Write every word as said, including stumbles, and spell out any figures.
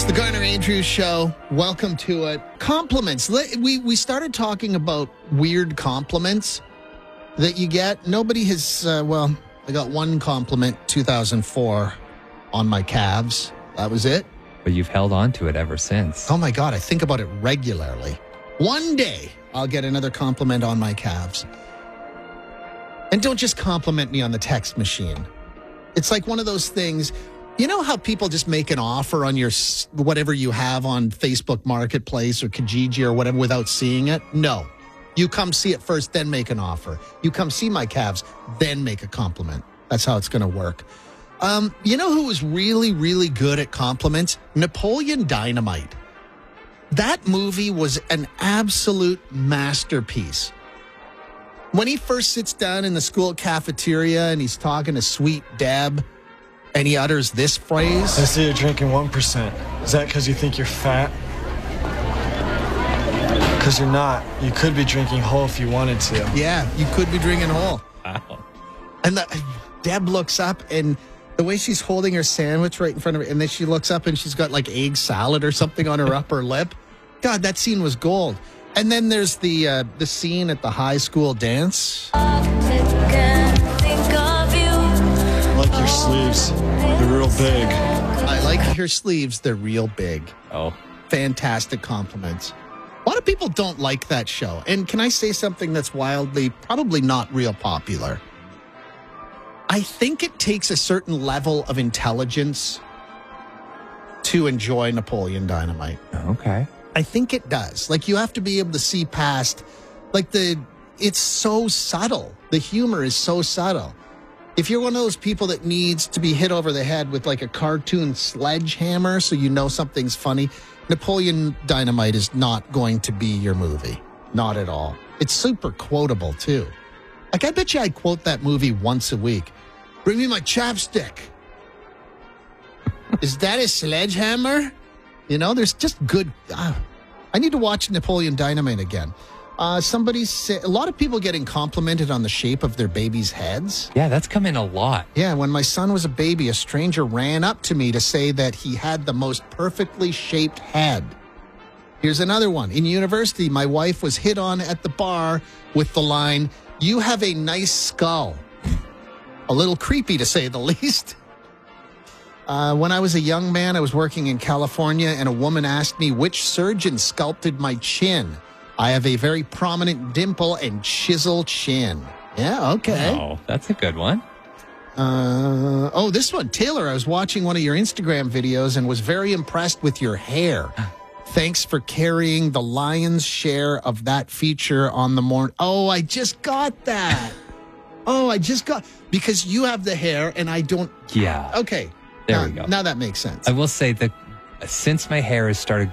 It's the Garner Andrews Show. Welcome to it. Compliments. We we started talking about weird compliments that you get. Nobody has, uh, well, I got one compliment two thousand four on my calves. That was it. But you've held on to it ever since. Oh my God, I think about it regularly. One day I'll get another compliment on my calves. And don't just compliment me on the text machine. It's like one of those things. You know how people just make an offer on your whatever you have on Facebook Marketplace or Kijiji or whatever without seeing it? No. You come see it first, then make an offer. You come see my calves, then make a compliment. That's how it's going to work. Um, you know who was really, really good at compliments? Napoleon Dynamite. That movie was an absolute masterpiece. When he first sits down in the school cafeteria and he's talking to Sweet Deb, and he utters this phrase. I see you're drinking one percent. Is that because you think you're fat? Because you're not. You could be drinking whole if you wanted to. Yeah, you could be drinking whole. Wow. And the, Deb looks up, and the way she's holding her sandwich right in front of her, and then she looks up and she's got like egg salad or something on her upper lip. God, that scene was gold. And then there's the uh, the scene at the high school dance. I like your sleeves. They're real big. I like your sleeves. They're real big. Oh. Fantastic compliments. A lot of people don't like that show. And can I say something that's wildly, probably not real popular? I think it takes a certain level of intelligence to enjoy Napoleon Dynamite. Okay. I think it does. Like, you have to be able to see past, like, the, it's so subtle. The humor is so subtle. If you're one of those people that needs to be hit over the head with like a cartoon sledgehammer so you know something's funny, Napoleon Dynamite is not going to be your movie. Not at all. It's super quotable, too. Like, I bet you I'd quote that movie once a week. Bring me my chapstick. Is that a sledgehammer? You know, there's just good... Uh, I need to watch Napoleon Dynamite again. Uh, somebody said... A lot of people getting complimented on the shape of their babies' heads. Yeah, that's come in a lot. Yeah, when my son was a baby, a stranger ran up to me to say that he had the most perfectly shaped head. Here's another one. In university, my wife was hit on at the bar with the line, "You have a nice skull." A little creepy, to say the least. Uh, when I was a young man, I was working in California, and a woman asked me which surgeon sculpted my chin. I have a very prominent dimple and chiseled chin. Yeah, okay. Oh, that's a good one. Uh, oh, this one. Taylor, I was watching one of your Instagram videos and was very impressed with your hair. Thanks for carrying the lion's share of that feature on the morning. Oh, I just got that. Oh, I just got... Because you have the hair and I don't... Yeah. Okay. There now, we go. Now that makes sense. I will say that since my hair has started